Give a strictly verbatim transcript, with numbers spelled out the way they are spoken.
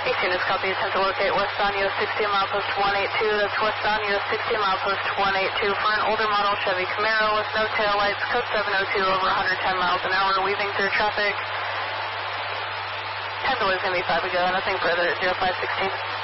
eighteen is copy, attempt to locate west on U S sixty, mile post one eight two. That's west on U S sixty, mile post one eight two for an older model Chevy Camaro with no taillights, code seven oh two, over one hundred ten miles an hour, weaving through traffic. Time delay is going to be five ago, nothing further at zero five sixteen.